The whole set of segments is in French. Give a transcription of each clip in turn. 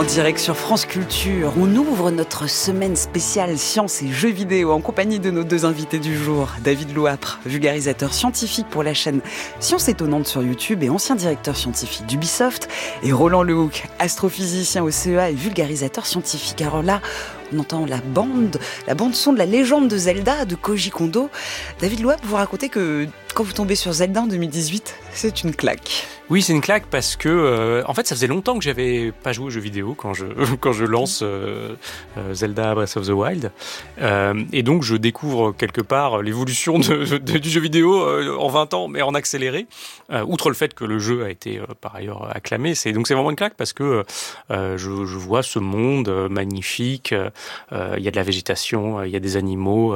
En direct sur France Culture, on ouvre notre semaine spéciale sciences et jeux vidéo en compagnie de nos deux invités du jour. David Louapre, vulgarisateur scientifique pour la chaîne Sciences Étonnantes sur YouTube et ancien directeur scientifique d'Ubisoft. Et Roland Lehoucq, astrophysicien au CEA et vulgarisateur scientifique. Alors là, on entend la bande son de la légende de Zelda de Koji Kondo. David Louapre, vous racontez que quand vous tombez sur Zelda en 2018, c'est une claque. Oui, c'est une claque parce que, en fait, ça faisait longtemps que j'avais pas joué aux jeux vidéo quand je lance Zelda Breath of the Wild. Et donc, je découvre quelque part l'évolution du jeu vidéo en 20 ans, mais en accéléré. Outre le fait que le jeu a été par ailleurs acclamé, c'est vraiment une claque parce que je vois ce monde magnifique. Il y a de la végétation, il y a des animaux,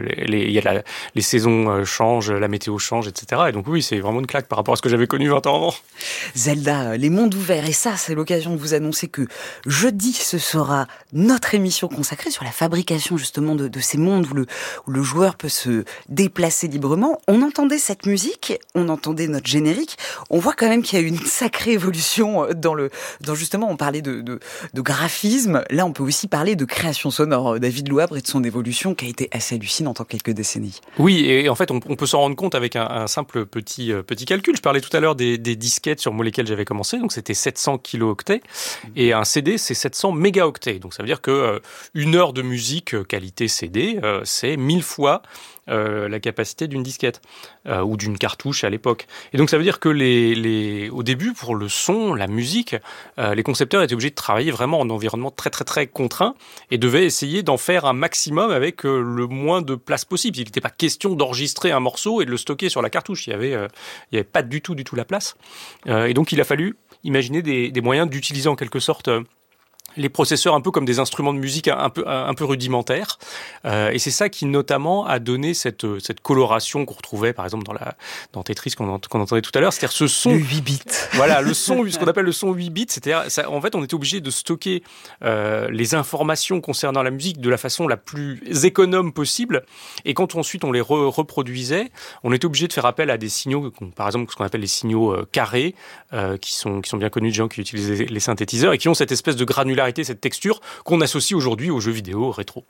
les saisons changent, la météo change, etc. Et donc oui, c'est vraiment une claque par rapport à ce que j'avais connu 20 ans avant. Zelda, les mondes ouverts, et ça, c'est l'occasion de vous annoncer que jeudi, ce sera notre émission consacrée sur la fabrication justement de ces mondes où le joueur peut se déplacer librement. On entendait cette musique, on entendait notre générique, on voit quand même qu'il y a eu une sacrée évolution dans justement, on parlait de graphisme, là on peut aussi parler de création sonore. David Louapre et de son évolution qui a été assez hallucinante en quelques décennies. Oui, et en fait, on peut s'en rendre compte avec un simple petit calcul. Je parlais tout à l'heure des disquettes sur lesquelles j'avais commencé, donc c'était 700 kilooctets, et un CD, c'est 700 mégaoctets. Donc ça veut dire que une heure de musique qualité CD, c'est 1000 fois la capacité d'une disquette ou d'une cartouche à l'époque. Et donc ça veut dire que au début, pour le son, la musique, les concepteurs étaient obligés de travailler vraiment en environnement très très très contraint et devaient essayer d'en faire un maximum avec le moins de place possible. Il n'était pas question d'enregistrer un morceau et de le stocker sur la cartouche. Il y avait pas du tout la place. Et donc il a fallu imaginer des moyens d'utiliser en quelque sorte les processeurs un peu comme des instruments de musique un peu rudimentaires, et c'est ça qui notamment a donné cette coloration qu'on retrouvait par exemple dans Tetris qu'on entendait tout à l'heure, c'est-à-dire ce son le 8 bits. Voilà, le son, ce qu'on appelle le son 8 bits, c'est-à-dire en fait on était obligé de stocker les informations concernant la musique de la façon la plus économe possible, et quand ensuite on les reproduisait, on était obligé de faire appel à des signaux, par exemple ce qu'on appelle les signaux carrés, qui sont bien connus de gens qui utilisent les synthétiseurs et qui ont cette espèce de granularité, cette texture qu'on associe aujourd'hui aux jeux vidéo rétro.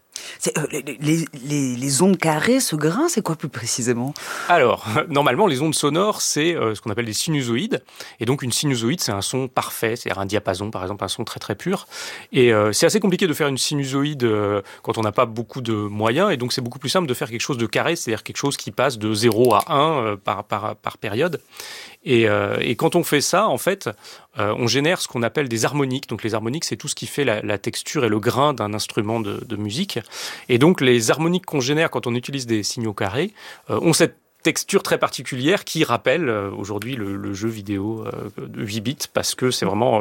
Les ondes carrées, ce grain, c'est quoi plus précisément ? Alors, normalement, les ondes sonores, c'est ce qu'on appelle des sinusoïdes. Et donc, une sinusoïde, c'est un son parfait, c'est-à-dire un diapason, par exemple, un son très très pur. Et c'est assez compliqué de faire une sinusoïde quand on n'a pas beaucoup de moyens. Et donc, c'est beaucoup plus simple de faire quelque chose de carré, c'est-à-dire quelque chose qui passe de 0 à 1 par période. Et quand on fait ça, en fait, on génère ce qu'on appelle des harmoniques. Donc les harmoniques, c'est tout ce qui fait la texture et le grain d'un instrument de musique. Et donc les harmoniques qu'on génère quand on utilise des signaux carrés ont cette texture très particulière qui rappelle aujourd'hui le jeu vidéo de 8 bits, parce que c'est vraiment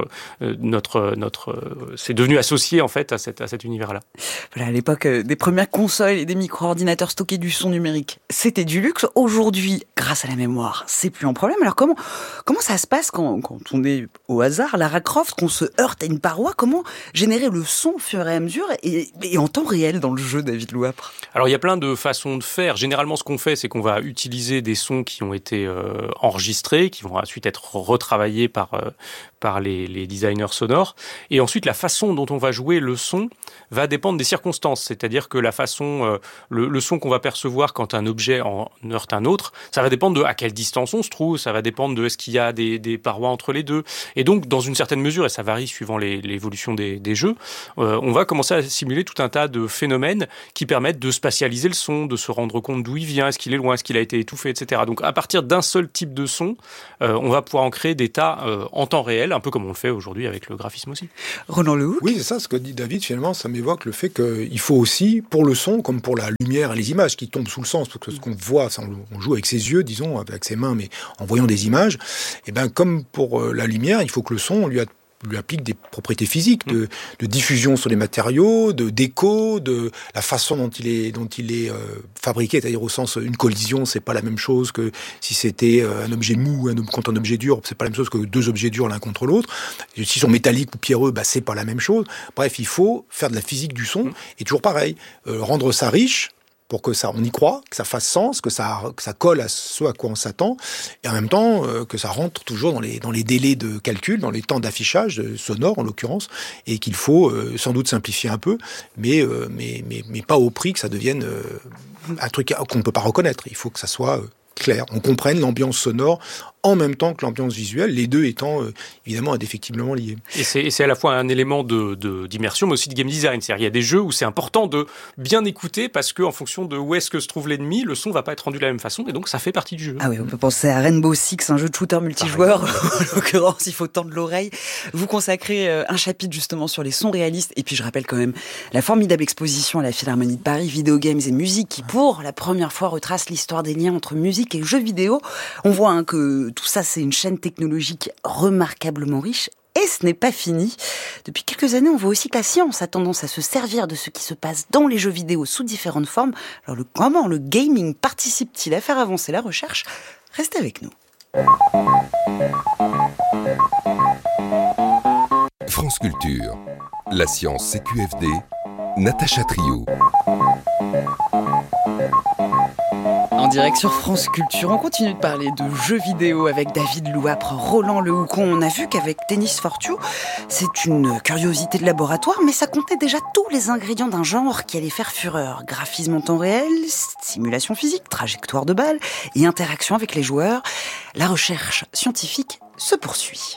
c'est devenu associé en fait à cet univers-là. Voilà, à l'époque des premières consoles et des micro-ordinateurs stockés du son numérique, c'était du luxe. Aujourd'hui, grâce à la mémoire, c'est plus un problème. Alors comment ça se passe quand on est au hasard, Lara Croft, qu'on se heurte à une paroi? Comment générer le son au fur et à mesure et en temps réel dans le jeu, David Louapre? Alors il y a plein de façons de faire. Généralement, ce qu'on fait, c'est qu'on va utiliser des sons qui ont été enregistrés, qui vont ensuite être retravaillés par les designers sonores. Et ensuite, la façon dont on va jouer le son va dépendre des circonstances. C'est-à-dire que la façon, le son qu'on va percevoir quand un objet en heurte un autre, ça va dépendre de à quelle distance on se trouve, ça va dépendre de est-ce qu'il y a des parois entre les deux. Et donc, dans une certaine mesure, et ça varie suivant l'évolution des jeux, on va commencer à simuler tout un tas de phénomènes qui permettent de spatialiser le son, de se rendre compte d'où il vient, est-ce qu'il est loin, est-ce qu'il a été étouffé, etc. Donc, à partir d'un seul type de son, on va pouvoir en créer des tas en temps réel, un peu comme on le fait aujourd'hui avec le graphisme aussi. Roland Lehoucq. Oui, c'est ça, ce que dit David, finalement, ça m'évoque le fait qu'il faut aussi, pour le son, comme pour la lumière et les images qui tombent sous le sens, parce que ce qu'on voit, ça, on joue avec ses yeux, disons, avec ses mains, mais en voyant des images, et ben comme pour la lumière, il faut que le son, lui applique des propriétés physiques de diffusion sur les matériaux, d'écho, de la façon dont il est fabriqué, c'est-à-dire au sens une collision, c'est pas la même chose que si c'était un objet mou contre un objet dur, c'est pas la même chose que deux objets durs l'un contre l'autre. S'ils sont métalliques ou pierreux, c'est pas la même chose. Bref, il faut faire de la physique du son et toujours pareil, rendre ça riche pour que ça, on y croit, que ça fasse sens, que ça colle à ce à quoi on s'attend, et en même temps que ça rentre toujours dans les délais de calcul, dans les temps d'affichage sonore en l'occurrence, et qu'il faut sans doute simplifier un peu, mais pas au prix que ça devienne un truc qu'on ne peut pas reconnaître. Il faut que ça soit clair, on comprenne l'ambiance sonore en même temps que l'ambiance visuelle, les deux étant évidemment indéfectiblement liés. Et c'est à la fois un élément d'immersion, mais aussi de game design. C'est-à-dire, il y a des jeux où c'est important de bien écouter parce qu'en fonction de où est-ce que se trouve l'ennemi, le son va pas être rendu de la même façon, et donc ça fait partie du jeu. Ah oui, on peut penser à Rainbow Six, un jeu de shooter multijoueur. En l'occurrence, il faut tendre l'oreille. Vous consacrez un chapitre justement sur les sons réalistes. Et puis je rappelle quand même la formidable exposition à la Philharmonie de Paris, Video Games et Musique, qui pour la première fois retrace l'histoire des liens entre musique et jeux vidéo. On voit que tout ça, c'est une chaîne technologique remarquablement riche. Et ce n'est pas fini. Depuis quelques années, on voit aussi que la science a tendance à se servir de ce qui se passe dans les jeux vidéo sous différentes formes. Alors comment le gaming participe-t-il à faire avancer la recherche ? Restez avec nous. France Culture, la science CQFD, Natacha Trio. En direct sur France Culture, on continue de parler de jeux vidéo avec David Louapre, Roland Le Houcon. On a vu qu'avec Tennis for Two, c'est une curiosité de laboratoire, mais ça comptait déjà tous les ingrédients d'un genre qui allait faire fureur. Graphisme en temps réel, simulation physique, trajectoire de balle et interaction avec les joueurs. La recherche scientifique se poursuit.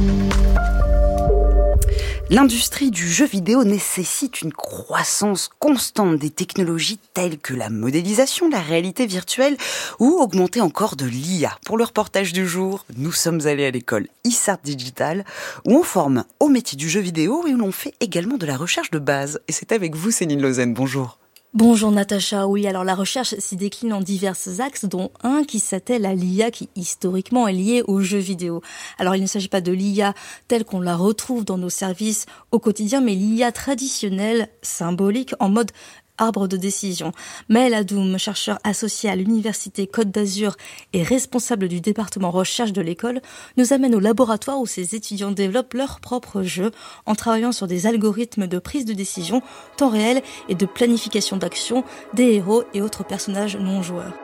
L'industrie du jeu vidéo nécessite une croissance constante des technologies telles que la modélisation, la réalité virtuelle ou augmenter encore de l'IA. Pour le reportage du jour, nous sommes allés à l'école ISART Digital où on forme au métier du jeu vidéo et où l'on fait également de la recherche de base. Et c'est avec vous Céline Lausanne, bonjour. Bonjour Natacha, oui, alors la recherche s'y décline en divers axes, dont un qui s'attelle à l'IA qui historiquement est lié aux jeux vidéo. Alors il ne s'agit pas de l'IA telle qu'on la retrouve dans nos services au quotidien, mais l'IA traditionnelle, symbolique, en mode arbre de décision. Maël Adoum, chercheur associé à l'Université Côte d'Azur et responsable du département recherche de l'école, nous amène au laboratoire où ses étudiants développent leurs propres jeux en travaillant sur des algorithmes de prise de décision, temps réel et de planification d'action des héros et autres personnages non joueurs.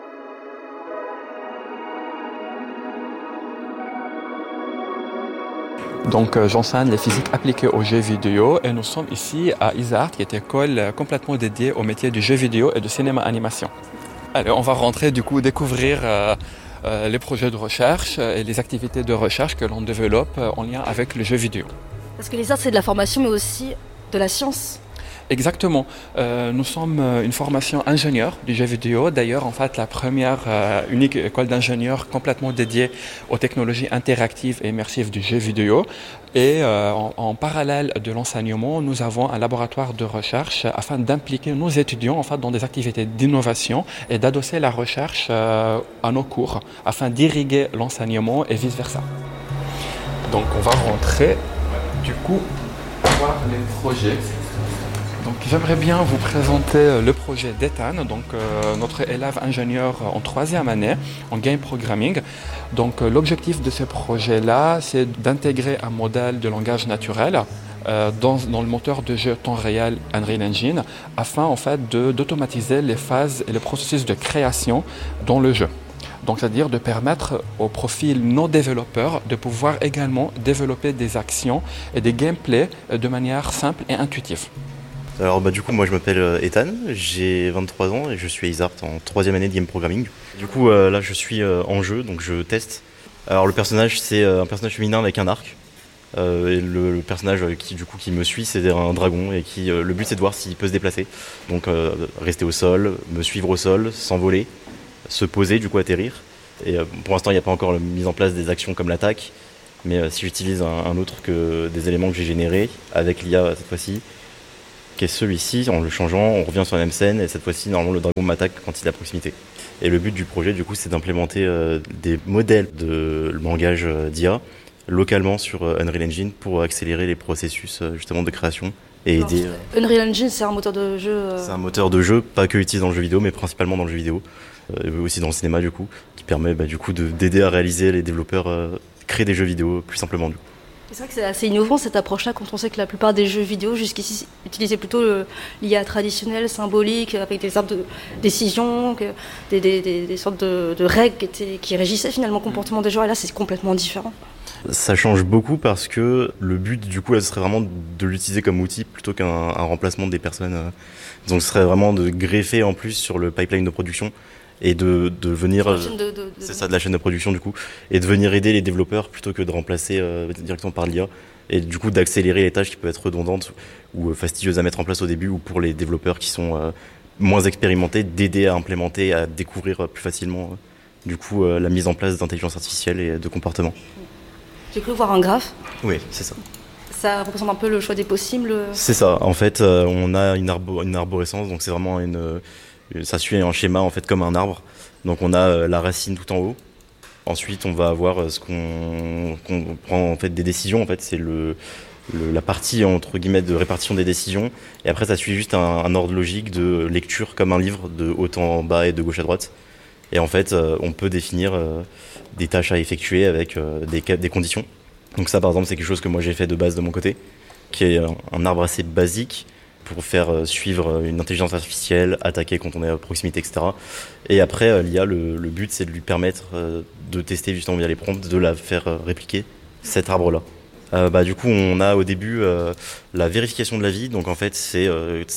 Donc j'enseigne les physiques appliquées aux jeux vidéo et nous sommes ici à ISART, qui est une école complètement dédiée au métier du jeu vidéo et de cinéma-animation. Allez, on va rentrer du coup découvrir les projets de recherche et les activités de recherche que l'on développe en lien avec le jeu vidéo. Parce que l'ISART c'est de la formation mais aussi de la science. Exactement. Nous sommes une formation ingénieur du jeu vidéo. D'ailleurs, en fait, la première unique école d'ingénieurs complètement dédiée aux technologies interactives et immersives du jeu vidéo. Et en parallèle de l'enseignement, nous avons un laboratoire de recherche afin d'impliquer nos étudiants en fait, dans des activités d'innovation et d'adosser la recherche à nos cours afin d'irriguer l'enseignement et vice-versa. Donc, on va rentrer, du coup, voir les projets. Donc, j'aimerais bien vous présenter le projet d'Ethan, donc notre élève ingénieur en 3e année en game programming. Donc, l'objectif de ce projet-là, c'est d'intégrer un modèle de langage naturel dans le moteur de jeu temps réel Unreal Engine afin en fait d'automatiser les phases et les processus de création dans le jeu. Donc, c'est-à-dire de permettre aux profils non développeurs de pouvoir également développer des actions et des gameplays de manière simple et intuitive. Alors du coup moi je m'appelle Ethan, j'ai 23 ans et je suis à ISART en 3e année de game programming. Du coup là je suis en jeu, donc je teste. Alors le personnage c'est un personnage féminin avec un arc. Et le personnage qui me suit c'est un dragon et le but c'est de voir s'il peut se déplacer. Donc rester au sol, me suivre au sol, s'envoler, se poser, du coup atterrir. Et pour l'instant il n'y a pas encore la mise en place des actions comme l'attaque. Mais si j'utilise un autre que des éléments que j'ai générés avec l'IA cette fois-ci, qui est celui-ci, en le changeant, on revient sur la même scène et cette fois-ci, normalement, le dragon m'attaque quand il est à proximité. Et le but du projet, du coup, c'est d'implémenter des modèles de langage d'IA localement sur Unreal Engine pour accélérer les processus justement de création et aider. Unreal Engine, c'est un moteur de jeu. C'est un moteur de jeu, pas que utilisé dans le jeu vidéo, mais principalement dans le jeu vidéo, et aussi dans le cinéma du coup, qui permet du coup d'aider à réaliser les développeurs créer des jeux vidéo plus simplement du coup. C'est vrai que c'est assez innovant cette approche-là quand on sait que la plupart des jeux vidéo jusqu'ici utilisaient plutôt l'IA traditionnelle, symbolique, avec des arbres de décision, des sortes de règles qui régissaient finalement le comportement des joueurs. Et là, c'est complètement différent. Ça change beaucoup parce que le but du coup là, ce serait vraiment de l'utiliser comme outil plutôt qu'un remplacement des personnes. Donc ce serait vraiment de greffer en plus sur le pipeline de production et de venir c'est ça, de la chaîne de production du coup, et de venir aider les développeurs plutôt que de remplacer directement par l'IA, et du coup d'accélérer les tâches qui peuvent être redondantes ou fastidieuses à mettre en place au début, ou pour les développeurs qui sont moins expérimentés, d'aider à implémenter, à découvrir plus facilement du coup la mise en place d'intelligence artificielle et de comportement. J'ai cru voir un graphe. Oui, c'est ça. Ça représente un peu le choix des possibles. C'est ça. En fait, on a une arborescence, donc c'est vraiment ça suit un schéma en fait comme un arbre. Donc on a la racine tout en haut. Ensuite, on va avoir ce qu'on prend en fait des décisions. En fait, c'est la partie entre guillemets de répartition des décisions. Et après, ça suit juste un ordre logique de lecture comme un livre, de haut en bas et de gauche à droite. Et en fait, on peut définir des tâches à effectuer avec des conditions. Donc ça, par exemple, c'est quelque chose que moi j'ai fait de base de mon côté, qui est un arbre assez basique pour faire suivre une intelligence artificielle, attaquer quand on est à proximité, etc. Et après, l'IA, le but, c'est de lui permettre de tester justement via les prompts, de la faire répliquer cet arbre-là. Du coup, on a au début la vérification de la vie. Donc en fait, c'est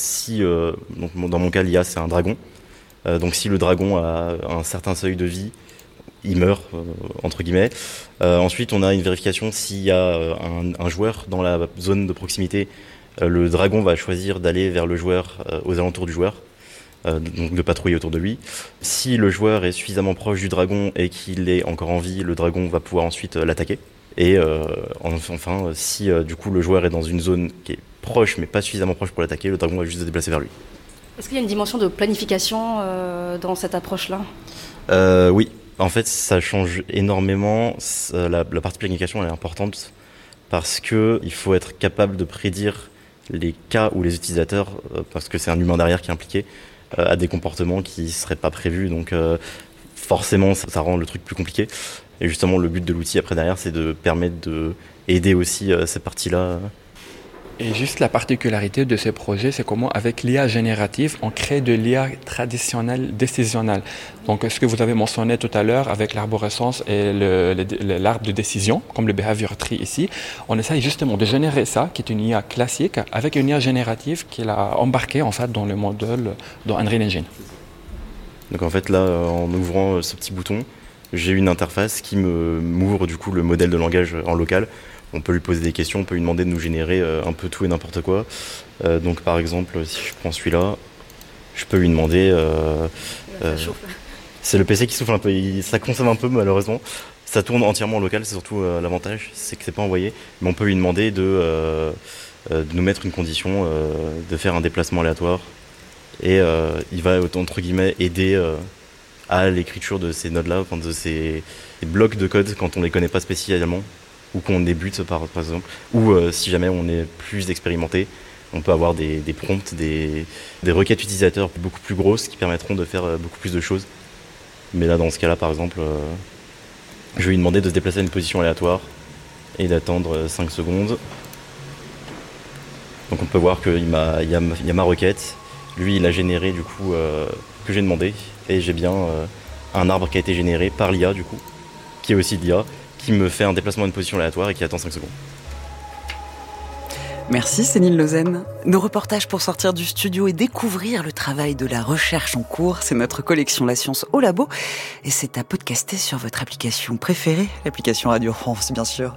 donc dans mon cas, l'IA, c'est un dragon. Donc si le dragon a un certain seuil de vie, il meurt, entre guillemets. Ensuite, on a une vérification s'il y a un joueur dans la zone de proximité. Le dragon va choisir d'aller vers le joueur, aux alentours du joueur, donc de patrouiller autour de lui. Si le joueur est suffisamment proche du dragon et qu'il est encore en vie, le dragon va pouvoir ensuite l'attaquer. Et enfin, si du coup le joueur est dans une zone qui est proche mais pas suffisamment proche pour l'attaquer, le dragon va juste se déplacer vers lui. Est-ce qu'il y a une dimension de planification dans cette approche-là ? Oui. En fait, ça change énormément. La partie planification elle est importante parce qu'il faut être capable de prédire les cas où les utilisateurs, parce que c'est un humain derrière qui est impliqué, a des comportements qui ne seraient pas prévus. Donc forcément, ça rend le truc plus compliqué. Et justement, le but de l'outil après derrière, c'est de permettre d'aider aussi cette partie-là. Et juste la particularité de ces projets, c'est comment avec l'IA générative, on crée de l'IA traditionnelle, décisionnelle. Donc ce que vous avez mentionné tout à l'heure avec l'arborescence et l'arbre de décision, comme le behavior tree ici, on essaye justement de générer ça, qui est une IA classique, avec une IA générative qu'il a embarquée en fait dans le modèle dans Unreal Engine. Donc en fait là, en ouvrant ce petit bouton, j'ai une interface qui m'ouvre du coup le modèle de langage en local. On peut lui poser des questions, on peut lui demander de nous générer un peu tout et n'importe quoi. Donc par exemple, si je prends celui-là, je peux lui demander... c'est le PC qui souffle un peu, ça consomme un peu malheureusement. Ça tourne entièrement en local, c'est surtout l'avantage, c'est que c'est pas envoyé. Mais on peut lui demander de nous mettre une condition, de faire un déplacement aléatoire. Et il va, entre guillemets, aider à l'écriture de ces nodes-là, enfin de ces blocs de code quand on les connaît pas spécialement, ou qu'on débute par exemple, ou si jamais on est plus expérimenté, on peut avoir des prompts, des requêtes utilisateurs beaucoup plus grosses qui permettront de faire beaucoup plus de choses. Mais là, dans ce cas-là, par exemple, je vais lui demander de se déplacer à une position aléatoire et d'attendre 5 secondes. Donc on peut voir qu'il y a ma requête. Lui, il a généré du coup que j'ai demandé, et j'ai bien un arbre qui a été généré par l'IA du coup, qui est aussi de l'IA, qui me fait un déplacement à une position aléatoire et qui attend 5 secondes. Merci Céline Lausanne. Nos reportages pour sortir du studio et découvrir le travail de la recherche en cours, c'est notre collection La Science au Labo, et c'est à podcaster sur votre application préférée, l'application Radio France bien sûr.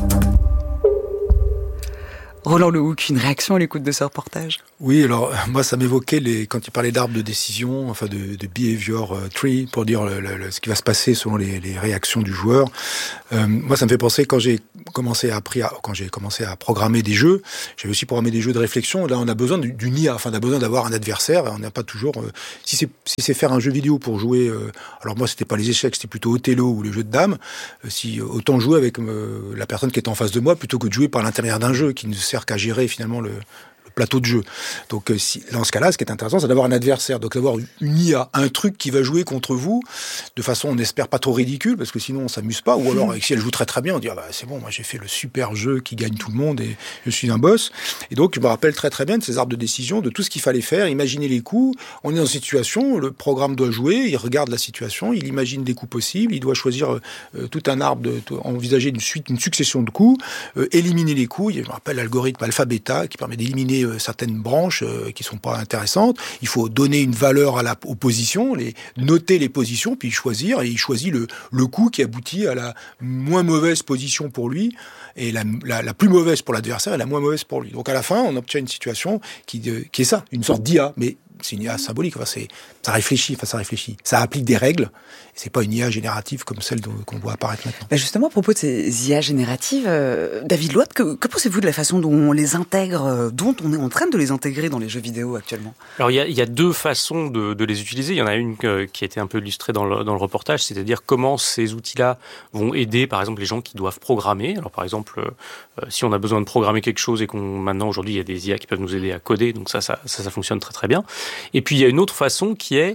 Roland Lehoucq, une réaction à l'écoute de ce reportage ? Oui, alors moi ça m'évoquait quand il parlait d'arbres de décision, enfin de behavior tree, pour dire ce qui va se passer selon les réactions du joueur. Moi ça me fait penser quand j'ai commencé à programmer des jeux, j'avais aussi programmé des jeux de réflexion. Là on a besoin d'une IA, enfin on a besoin d'avoir un adversaire. On n'a pas toujours. Si c'est faire un jeu vidéo pour jouer, alors moi c'était pas les échecs, c'était plutôt Othello ou le jeu de dames. Si autant jouer avec la personne qui est en face de moi plutôt que de jouer par l'intermédiaire d'un jeu qui ne sert qu'à gérer finalement le plateau de jeu. Donc dans ce cas-là, ce qui est intéressant, c'est d'avoir un adversaire, donc d'avoir une IA, un truc qui va jouer contre vous de façon, on espère, pas trop ridicule, parce que sinon on s'amuse pas, ou alors si elle joue très très bien, on dit c'est bon, moi j'ai fait le super jeu qui gagne tout le monde et je suis un boss. Et donc je me rappelle très très bien de ces arbres de décision, de tout ce qu'il fallait faire, imaginer les coups. On est dans une situation, le programme doit jouer, il regarde la situation, il imagine des coups possibles, il doit choisir tout un arbre, envisager une succession de coups, éliminer les coups. Je me rappelle l'algorithme alpha-bêta qui permet d'éliminer certaines branches qui sont pas intéressantes. Il faut donner une valeur aux positions, noter les positions, puis choisir, et il choisit le coup qui aboutit à la moins mauvaise position pour lui, et la plus mauvaise pour l'adversaire et la moins mauvaise pour lui. Donc à la fin, on obtient une situation qui est ça, une sorte d'IA, mais c'est une IA symbolique. Ça réfléchit. Ça applique des règles. C'est pas une IA générative comme celle qu'on voit apparaître maintenant. Justement, à propos de ces IA génératives, David Loap, que pensez-vous de la façon dont on les intègre, dont on est en train de les intégrer dans les jeux vidéo actuellement ? Alors, il y a deux façons de les utiliser. Il y en a une qui a été un peu illustrée dans le reportage, c'est-à-dire comment ces outils-là vont aider, par exemple, les gens qui doivent programmer. Alors, par exemple, si on a besoin de programmer quelque chose et maintenant, aujourd'hui, il y a des IA qui peuvent nous aider à coder, donc ça fonctionne très très bien. Et puis, il y a une autre façon qui est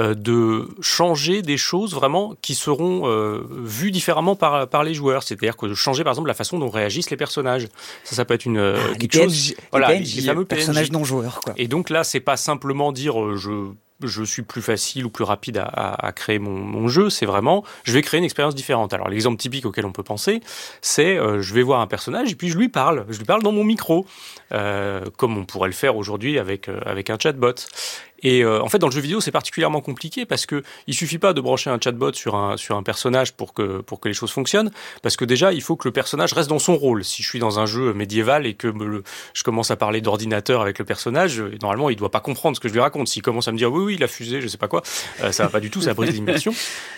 de changer des choses vraiment qui seront vues différemment par les joueurs. C'est-à-dire que de changer, par exemple, la façon dont réagissent les personnages. Ça peut être quelque chose... Voilà, les fameux personnages non joueurs, quoi. Et donc là, c'est pas simplement dire je suis plus facile ou plus rapide à créer mon jeu, c'est vraiment, je vais créer une expérience différente. Alors l'exemple typique auquel on peut penser, c'est je vais voir un personnage et puis je lui parle dans mon micro, comme on pourrait le faire aujourd'hui avec un chatbot. Et en fait, dans le jeu vidéo, c'est particulièrement compliqué parce que il suffit pas de brancher un chatbot sur un personnage pour que les choses fonctionnent, parce que déjà, il faut que le personnage reste dans son rôle. Si je suis dans un jeu médiéval et que je commence à parler d'ordinateur avec le personnage, normalement, il doit pas comprendre ce que je lui raconte. S'il commence à me dire oui, la fusée, je sais pas quoi, ça va pas du tout, ça brise l'immersion.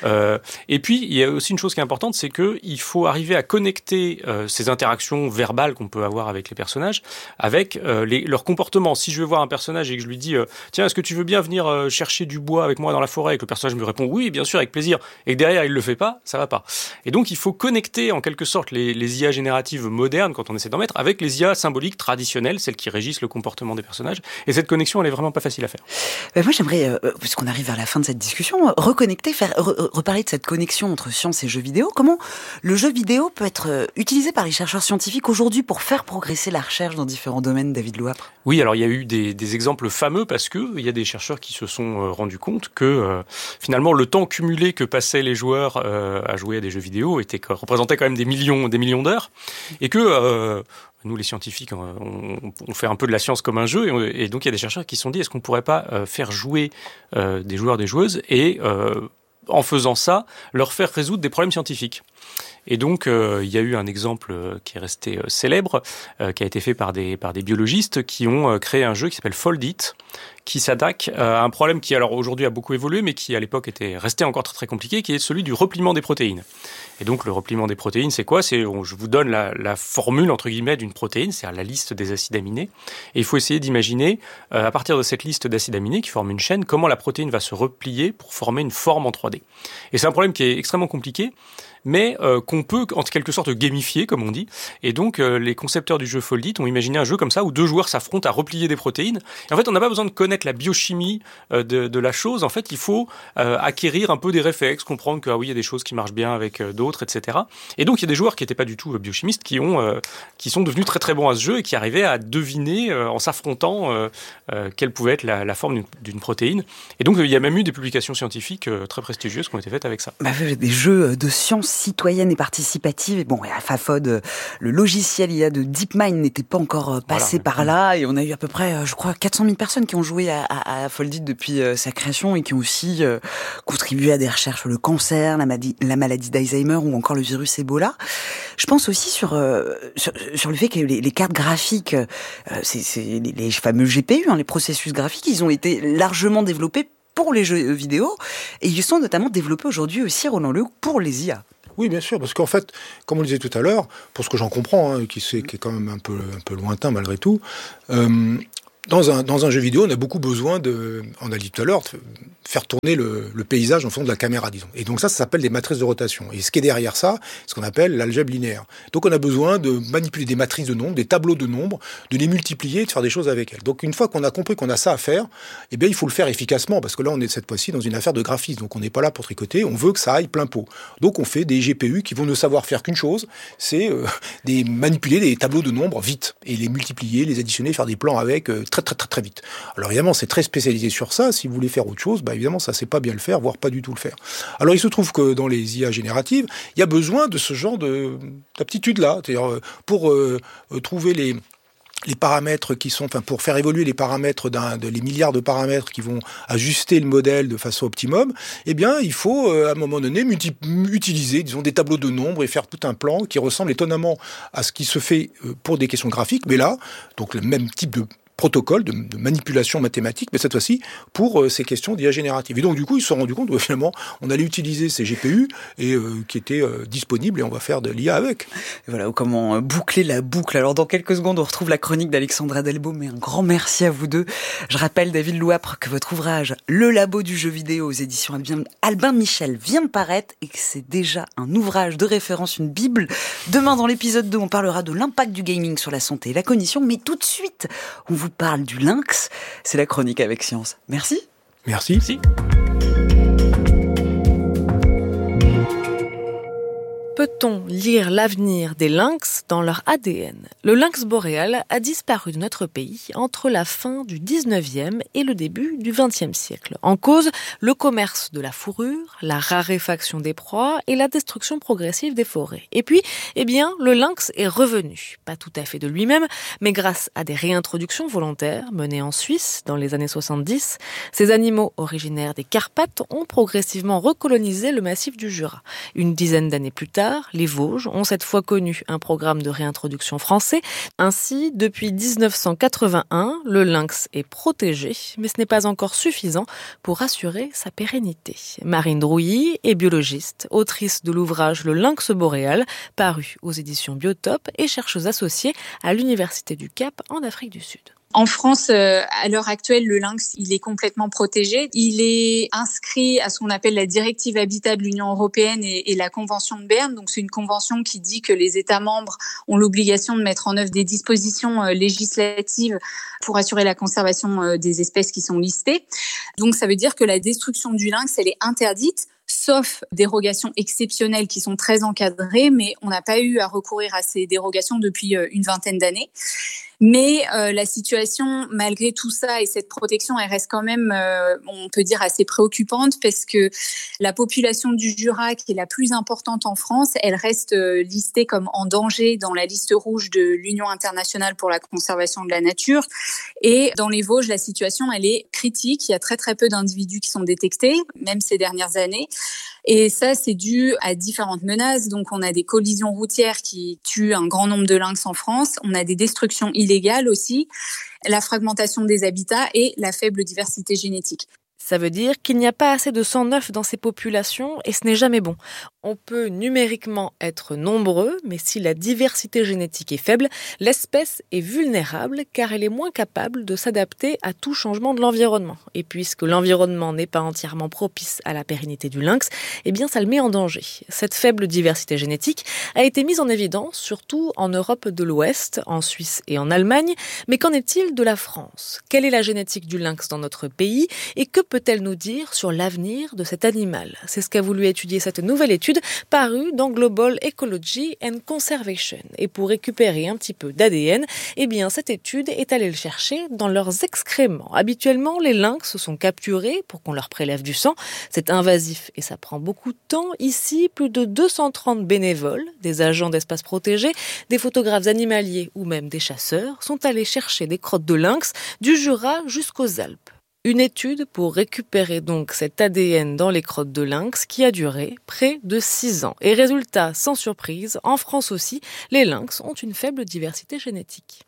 Et puis, il y a aussi une chose qui est importante, c'est que il faut arriver à connecter ces interactions verbales qu'on peut avoir avec les personnages avec leur comportement. Si je vais voir un personnage et que je lui dis tiens, est-ce que tu veux bien venir chercher du bois avec moi dans la forêt, et que le personnage me répond oui, bien sûr, avec plaisir, et que derrière il le fait pas, ça va pas. Et donc il faut connecter en quelque sorte les IA génératives modernes, quand on essaie d'en mettre, avec les IA symboliques traditionnelles, celles qui régissent le comportement des personnages. Et cette connexion, elle est vraiment pas facile à faire. Moi j'aimerais, puisqu'on arrive vers la fin de cette discussion, reparler de cette connexion entre science et jeux vidéo. Comment le jeu vidéo peut être utilisé par les chercheurs scientifiques aujourd'hui pour faire progresser la recherche dans différents domaines, David Loapre ? Oui, alors il y a eu des exemples fameux parce que il y a des chercheurs qui se sont rendus compte que finalement le temps cumulé que passaient les joueurs à jouer à des jeux vidéo représentait quand même des millions d'heures, et que nous les scientifiques on fait un peu de la science comme un jeu, et donc il y a des chercheurs qui se sont dit est-ce qu'on pourrait pas faire jouer des joueurs, des joueuses, et en faisant ça leur faire résoudre des problèmes scientifiques. Et donc, il y a eu un exemple qui est resté célèbre, qui a été fait par des biologistes qui ont créé un jeu qui s'appelle Fold It, qui s'attaque à un problème qui, alors aujourd'hui, a beaucoup évolué, mais qui, à l'époque, était resté encore très, très compliqué, qui est celui du repliement des protéines. Et donc, le repliement des protéines, c'est quoi ? Je vous donne la formule, entre guillemets, d'une protéine, c'est-à-dire la liste des acides aminés. Et il faut essayer d'imaginer, à partir de cette liste d'acides aminés qui forme une chaîne, comment la protéine va se replier pour former une forme en 3D. Et c'est un problème qui est extrêmement compliqué, mais qu'on peut en quelque sorte gamifier, comme on dit. Et donc, les concepteurs du jeu Fold It ont imaginé un jeu comme ça, où deux joueurs s'affrontent à replier des protéines. Et en fait, on n'a pas besoin de connaître la biochimie de la chose. En fait, il faut acquérir un peu des réflexes, comprendre que oui, il y a des choses qui marchent bien avec d'autres, etc. Et donc, il y a des joueurs qui n'étaient pas du tout biochimistes, qui sont devenus très très bons à ce jeu et qui arrivaient à deviner, en s'affrontant, quelle pouvait être la forme d'une protéine. Et donc, il y a même eu des publications scientifiques très prestigieuses qui ont été faites avec ça. Des jeux de science citoyenne et participative. Et bon, à FAFOD, le logiciel IA de DeepMind n'était pas encore passé par là. Et on a eu à peu près, je crois, 400 000 personnes qui ont joué à Fold It depuis sa création et qui ont aussi contribué à des recherches sur le cancer, la maladie d'Alzheimer ou encore le virus Ebola. Je pense aussi sur le fait que les cartes graphiques, c'est les fameux GPU, les processus graphiques, ils ont été largement développés pour les jeux vidéo, et ils sont notamment développés aujourd'hui aussi, Roland Lehoux, pour les IA. Oui, bien sûr, parce qu'en fait, comme on le disait tout à l'heure, pour ce que j'en comprends, qui est quand même un peu lointain malgré tout, Dans un jeu vidéo, on a beaucoup besoin on a dit tout à l'heure, faire tourner le paysage en fonction de la caméra, disons. Et donc ça s'appelle des matrices de rotation. Et ce qui est derrière ça, c'est ce qu'on appelle l'algèbre linéaire. Donc on a besoin de manipuler des matrices de nombres, des tableaux de nombres, de les multiplier, de faire des choses avec elles. Donc une fois qu'on a compris qu'on a ça à faire, eh bien il faut le faire efficacement, parce que là on est cette fois-ci dans une affaire de graphisme. Donc on n'est pas là pour tricoter, on veut que ça aille plein pot. Donc on fait des GPU qui vont ne savoir faire qu'une chose, c'est manipuler des tableaux de nombres vite, et les multiplier, les additionner, faire des plans avec très vite. Alors évidemment, c'est très spécialisé sur ça. Si vous voulez faire autre chose, évidemment, ça sait pas bien le faire, voire pas du tout le faire. Alors il se trouve que dans les IA génératives, il y a besoin de ce genre d'aptitude-là. C'est-à-dire pour trouver les paramètres qui sont, pour faire évoluer les paramètres les milliards de paramètres qui vont ajuster le modèle de façon optimum, eh bien, il faut, à un moment donné, utiliser, disons, des tableaux de nombres et faire tout un plan qui ressemble étonnamment à ce qui se fait pour des questions graphiques, mais là, donc le même type de protocole de manipulation mathématique, mais cette fois-ci pour ces questions d'IA générative. Et donc du coup, ils se sont rendus compte que finalement, on allait utiliser ces GPU et qui étaient disponibles et on va faire de l'IA avec. Et voilà comment boucler la boucle. Alors dans quelques secondes, on retrouve la chronique d'Alexandra Delbaum, mais un grand merci à vous deux. Je rappelle, David Louapre, que votre ouvrage Le Labo du jeu vidéo aux éditions Albin Michel vient de paraître et que c'est déjà un ouvrage de référence, une bible. Demain, dans l'épisode 2, on parlera de l'impact du gaming sur la santé et la cognition, mais tout de suite, on vous parle du lynx. C'est la chronique avec Science. Merci. Merci. Peut-on lire l'avenir des lynx dans leur ADN ? Le lynx boréal a disparu de notre pays entre la fin du 19e et le début du 20e siècle. En cause, le commerce de la fourrure, la raréfaction des proies et la destruction progressive des forêts. Et puis, le lynx est revenu. Pas tout à fait de lui-même, mais grâce à des réintroductions volontaires menées en Suisse dans les années 70, ces animaux originaires des Carpates ont progressivement recolonisé le massif du Jura. Une dizaine d'années plus tard, les Vosges ont cette fois connu un programme de réintroduction français. Ainsi, depuis 1981, le lynx est protégé, mais ce n'est pas encore suffisant pour assurer sa pérennité. Marine Drouilly est biologiste, autrice de l'ouvrage Le lynx boréal, paru aux éditions Biotope et chercheuse associée à l'Université du Cap en Afrique du Sud. En France, à l'heure actuelle, le lynx, il est complètement protégé. Il est inscrit à ce qu'on appelle la directive Habitat de l'Union européenne et la Convention de Berne. Donc, c'est une convention qui dit que les États membres ont l'obligation de mettre en œuvre des dispositions législatives pour assurer la conservation des espèces qui sont listées. Donc, ça veut dire que la destruction du lynx, elle est interdite, sauf dérogations exceptionnelles qui sont très encadrées, mais on n'a pas eu à recourir à ces dérogations depuis une vingtaine d'années. Mais la situation, malgré tout ça et cette protection, elle reste quand même, on peut dire, assez préoccupante parce que la population du Jura, qui est la plus importante en France, elle reste listée comme en danger dans la liste rouge de l'Union internationale pour la conservation de la nature. Et dans les Vosges, la situation, elle est critique. Il y a très très peu d'individus qui sont détectés, même ces dernières années. Et ça, c'est dû à différentes menaces. Donc, on a des collisions routières qui tuent un grand nombre de lynx en France. On a des destructions illégales aussi, la fragmentation des habitats et la faible diversité génétique. Ça veut dire qu'il n'y a pas assez de sang neuf dans ces populations et ce n'est jamais bon. On peut numériquement être nombreux, mais si la diversité génétique est faible, l'espèce est vulnérable car elle est moins capable de s'adapter à tout changement de l'environnement. Et puisque l'environnement n'est pas entièrement propice à la pérennité du lynx, eh bien ça le met en danger. Cette faible diversité génétique a été mise en évidence surtout en Europe de l'Ouest, en Suisse et en Allemagne. Mais qu'en est-il de la France ? Quelle est la génétique du lynx dans notre pays et que peut-elle nous dire sur l'avenir de cet animal ? C'est ce qu'a voulu étudier cette nouvelle étude parue dans Global Ecology and Conservation. Et pour récupérer un petit peu d'ADN, eh bien cette étude est allée le chercher dans leurs excréments. Habituellement, les lynx sont capturés pour qu'on leur prélève du sang. C'est invasif et ça prend beaucoup de temps. Ici, plus de 230 bénévoles, des agents d'espaces protégés, des photographes animaliers ou même des chasseurs sont allés chercher des crottes de lynx du Jura jusqu'aux Alpes. Une étude pour récupérer donc cet ADN dans les crottes de lynx qui a duré près de 6 ans. Et résultat, sans surprise, en France aussi, les lynx ont une faible diversité génétique.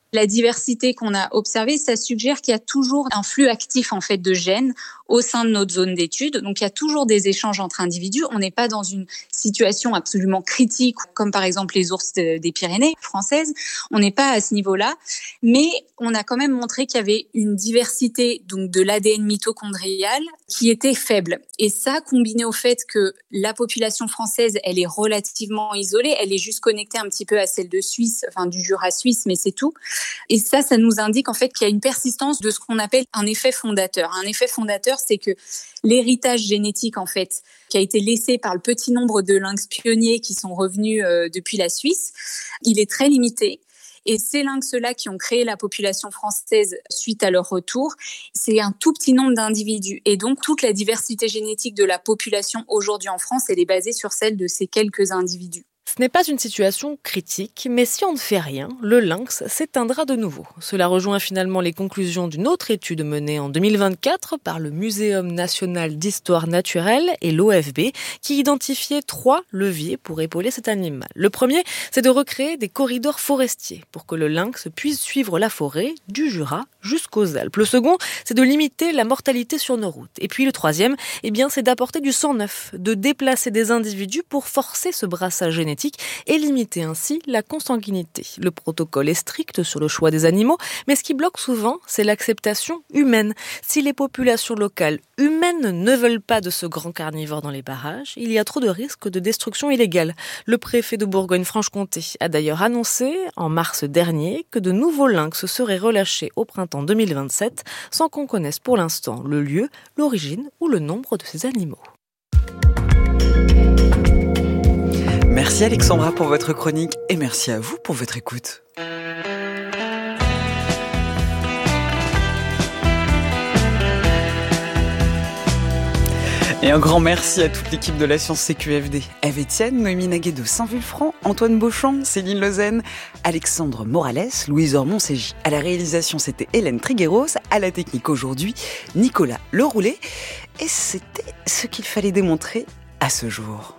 La diversité qu'on a observée, ça suggère qu'il y a toujours un flux actif en fait de gènes au sein de notre zone d'étude. Donc il y a toujours des échanges entre individus. On n'est pas dans une situation absolument critique comme par exemple les ours des Pyrénées françaises. On n'est pas à ce niveau-là, mais on a quand même montré qu'il y avait une diversité donc de l'ADN mitochondrial qui était faible. Et ça, combiné au fait que la population française, elle est relativement isolée, elle est juste connectée un petit peu à celle de Suisse, enfin du Jura suisse, mais c'est tout. Et ça nous indique en fait qu'il y a une persistance de ce qu'on appelle un effet fondateur. Un effet fondateur, c'est que l'héritage génétique en fait qui a été laissé par le petit nombre de lynx pionniers qui sont revenus depuis la Suisse, il est très limité. Et ces lynx-là qui ont créé la population française suite à leur retour, c'est un tout petit nombre d'individus. Et donc, toute la diversité génétique de la population aujourd'hui en France, elle est basée sur celle de ces quelques individus. Ce n'est pas une situation critique, mais si on ne fait rien, le lynx s'éteindra de nouveau. Cela rejoint finalement les conclusions d'une autre étude menée en 2024 par le Muséum national d'histoire naturelle et l'OFB, qui identifiait 3 leviers pour épauler cet animal. Le premier, c'est de recréer des corridors forestiers pour que le lynx puisse suivre la forêt du Jura jusqu'aux Alpes. Le second, c'est de limiter la mortalité sur nos routes. Et puis le troisième, c'est d'apporter du sang neuf, de déplacer des individus pour forcer ce brassage génétique et limiter ainsi la consanguinité. Le protocole est strict sur le choix des animaux, mais ce qui bloque souvent, c'est l'acceptation humaine. Si les populations locales humaines ne veulent pas de ce grand carnivore dans les parages, il y a trop de risques de destruction illégale. Le préfet de Bourgogne-Franche-Comté a d'ailleurs annoncé en mars dernier que de nouveaux lynx seraient relâchés au printemps 2027, sans qu'on connaisse pour l'instant le lieu, l'origine ou le nombre de ces animaux. Merci Alexandra pour votre chronique et merci à vous pour votre écoute. Et un grand merci à toute l'équipe de la Science CQFD. Eve Etienne, Noémie Naguet de Saint-Vulfranc, Antoine Beauchamp, Céline Lausanne, Alexandre Morales, Louise Ormont-Ségy. À la réalisation, c'était Hélène Trigueros. À la technique aujourd'hui, Nicolas Leroulet. Et c'était ce qu'il fallait démontrer à ce jour.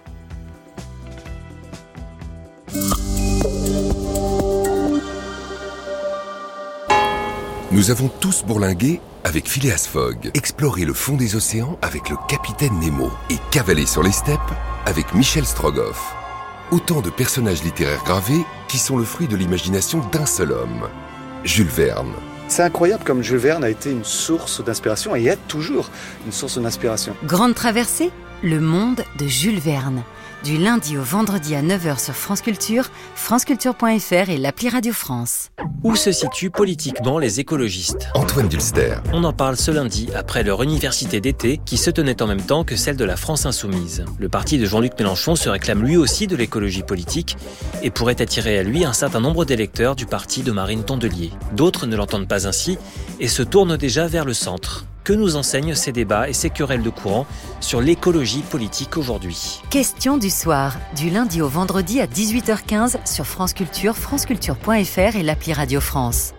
Nous avons tous bourlingué avec Phileas Fogg, exploré le fond des océans avec le capitaine Nemo et cavalé sur les steppes avec Michel Strogoff. Autant de personnages littéraires gravés qui sont le fruit de l'imagination d'un seul homme, Jules Verne. C'est incroyable comme Jules Verne a été une source d'inspiration et est toujours une source d'inspiration. Grande traversée, le monde de Jules Verne. Du lundi au vendredi à 9h sur France Culture, franceculture.fr et l'appli Radio France. Où se situent politiquement les écologistes ? Antoine Dulster. On en parle ce lundi après leur université d'été qui se tenait en même temps que celle de la France Insoumise. Le parti de Jean-Luc Mélenchon se réclame lui aussi de l'écologie politique et pourrait attirer à lui un certain nombre d'électeurs du parti de Marine Tondelier. D'autres ne l'entendent pas ainsi et se tournent déjà vers le centre. Que nous enseignent ces débats et ces querelles de courant sur l'écologie politique aujourd'hui ? Question du soir, du lundi au vendredi à 18h15 sur France Culture, franceculture.fr et l'appli Radio France.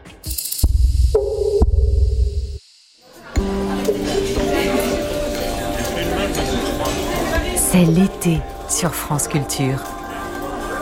C'est l'été sur France Culture.